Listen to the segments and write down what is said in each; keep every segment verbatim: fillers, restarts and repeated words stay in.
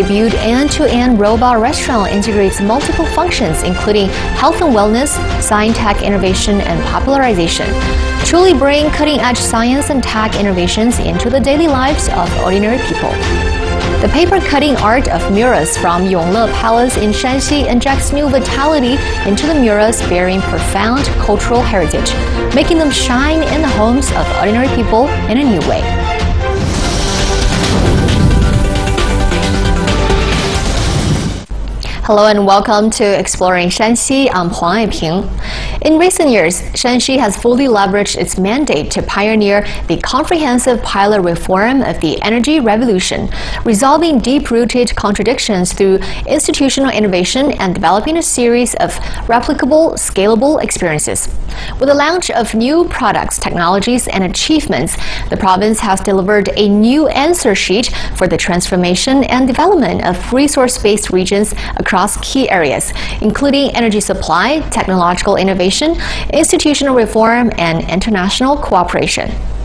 debuted end-to-end robot restaurant integrates multiple functions, including health and wellness, science, tech innovation, and popularization, truly bring cutting-edge science and tech innovations into the daily lives of ordinary people. The paper-cutting art of murals from Yongle Palace in Shanxi injects new vitality into the murals, bearing profound cultural heritage, making them shine in the homes of ordinary people in a new way. Hello and welcome to Exploring Shanxi. I'm Huang Eiping. In recent years, Shanxi has fully leveraged its mandate to pioneer the comprehensive pilot reform of the energy revolution, resolving deep-rooted contradictions through institutional innovation and developing a series of replicable, scalable experiences. With the launch of new products, technologies, and achievements, the province has delivered a new answer sheet for the transformation and development of resource-based regions across key areas, including energy supply, technological innovation, institutional reform, and international cooperation.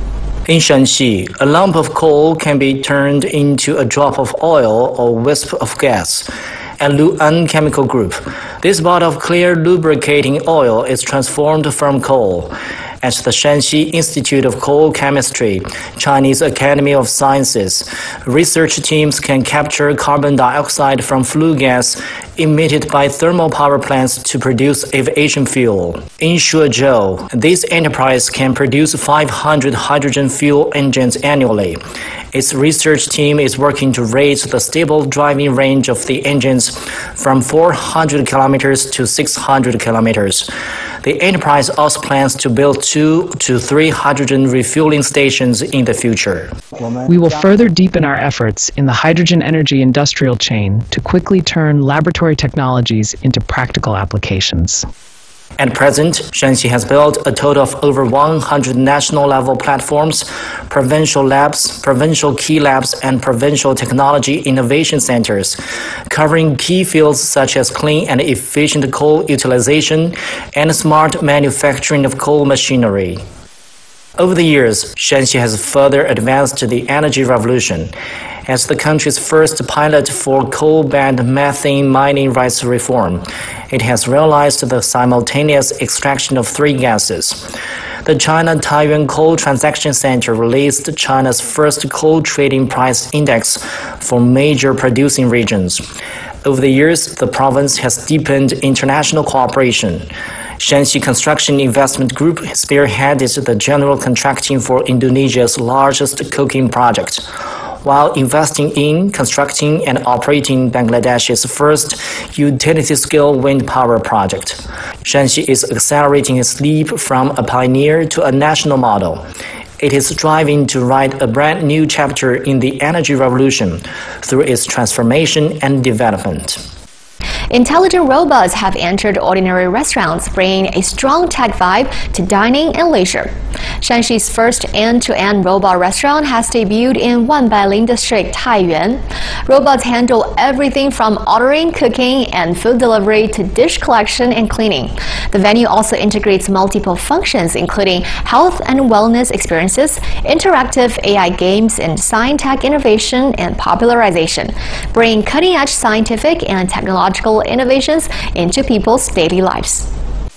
In Shanxi, a lump of coal can be turned into a drop of oil or wisp of gas. At Lu'an Chemical Group, this bottle of clear lubricating oil is transformed from coal. At the Shanxi Institute of Coal Chemistry, Chinese Academy of Sciences, research teams can capture carbon dioxide from flue gas emitted by thermal power plants to produce aviation fuel. In Shuozhou, this enterprise can produce five hundred hydrogen fuel engines annually. Its research team is working to raise the stable driving range of the engines from four hundred kilometers to six hundred kilometers. The enterprise also plans to build two to three hydrogen refueling stations in the future. We will further deepen our efforts in the hydrogen energy industrial chain to quickly turn laboratory technologies into practical applications. At present, Shanxi has built a total of over one hundred national-level platforms, provincial labs, provincial key labs, and provincial technology innovation centers, covering key fields such as clean and efficient coal utilization and smart manufacturing of coal machinery. Over the years, Shanxi has further advanced the energy revolution. As the country's first pilot for coal-bed methane mining rights reform, it has realized the simultaneous extraction of three gases. The China-Taiyuan Coal Transaction Center released China's first coal trading price index for major producing regions. Over the years, the province has deepened international cooperation. Shanxi Construction Investment Group spearheaded the general contracting for Indonesia's largest coking project, while investing in, constructing, and operating Bangladesh's first utility-scale wind power project. Shanxi is accelerating its leap from a pioneer to a national model. It is striving to write a brand new chapter in the energy revolution through its transformation and development. Intelligent robots have entered ordinary restaurants, bringing a strong tech vibe to dining and leisure. Shanxi's first end-to-end robot restaurant has debuted in Wanbailin District, Taiyuan. Robots handle everything from ordering, cooking, and food delivery to dish collection and cleaning. The venue also integrates multiple functions, including health and wellness experiences, interactive A I games, and science tech innovation and popularization, bringing cutting-edge scientific and technological innovations into people's daily lives.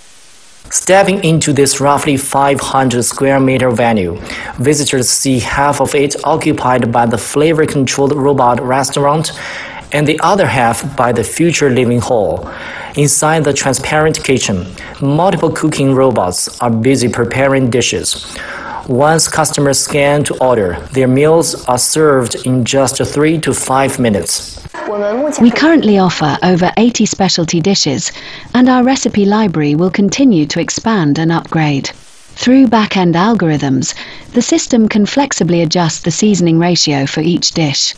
Stepping into this roughly five hundred square meter venue, visitors see half of it occupied by the flavor-controlled robot restaurant and the other half by the future living hall. Inside the transparent kitchen, multiple cooking robots are busy preparing dishes. Once customers scan to order, their meals are served in just three to five minutes. We currently offer over eighty specialty dishes, and our recipe library will continue to expand and upgrade. Through back-end algorithms, the system can flexibly adjust the seasoning ratio for each dish.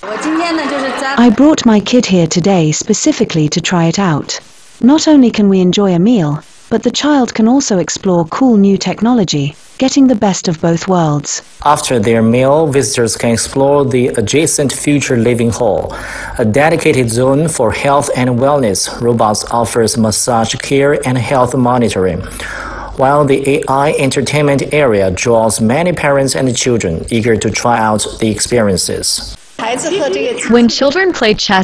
I brought my kid here today specifically to try it out. Not only can we enjoy a meal, but the child can also explore cool new technology, getting the best of both worlds. After their meal, visitors can explore the adjacent Future Living Hall, a dedicated zone for health and wellness. Robots offers massage care and health monitoring, while the A I entertainment area draws many parents and children eager to try out the experiences. When children play chess